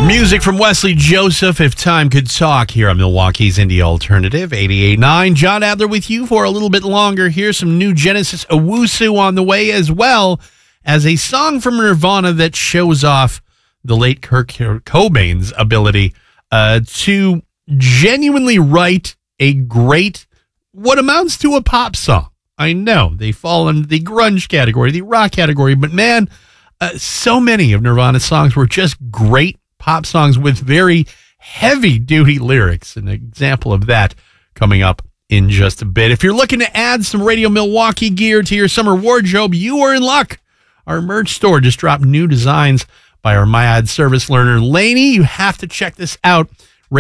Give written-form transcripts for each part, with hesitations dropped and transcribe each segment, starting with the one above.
Music from Wesley Joseph, If Time Could Talk, here on Milwaukee's Indie Alternative, 88.9. John Adler with you for a little bit longer. Here's some new Genesis Owusu on the way, as well as a song from Nirvana that shows off the late Kurt Cobain's ability to genuinely write a great, what amounts to a pop song. I know they fall into the grunge category, the rock category, but man, so many of Nirvana's songs were just great pop songs with very heavy-duty lyrics. An example of that coming up in just a bit. If you're looking to add some Radio Milwaukee gear to your summer wardrobe, you are in luck. Our merch store just dropped new designs by our MyAd service learner, Lainey. You have to check this out.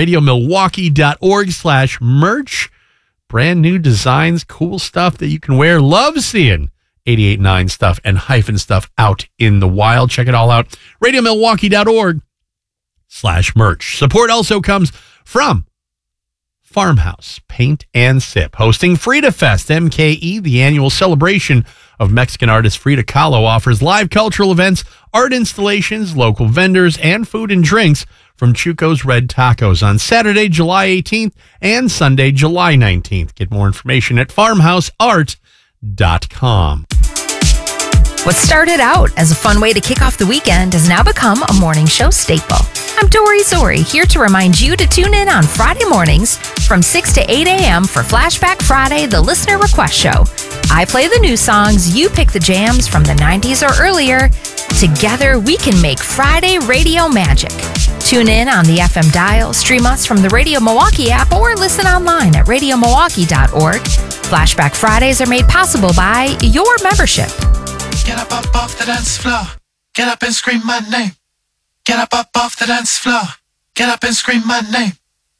RadioMilwaukee.org/merch. Brand new designs, cool stuff that you can wear. Love seeing 88.9 stuff and hyphen stuff out in the wild. Check it all out. RadioMilwaukee.org/merch. Support also comes from Farmhouse Paint and Sip, hosting Frida Fest MKE, the annual celebration of Mexican artist Frida Kahlo, offers live cultural events, art installations, local vendors, and food and drinks from Chuco's Red Tacos on Saturday, July 18th and Sunday, July 19th. Get more information at farmhouseart.com. What started out as a fun way to kick off the weekend has now become a morning show staple. I'm Dory Zori, here to remind you to tune in on Friday mornings from 6 to 8 a.m. for Flashback Friday, the Listener Request Show. I play the new songs, you pick the jams from the 90s or earlier. Together, we can make Friday radio magic. Tune in on the FM dial, stream us from the Radio Milwaukee app, or listen online at radiomilwaukee.org. Flashback Fridays are made possible by your membership. Get up off the dance floor. Get up and scream my name. Get up off the dance floor. Get up and scream my name.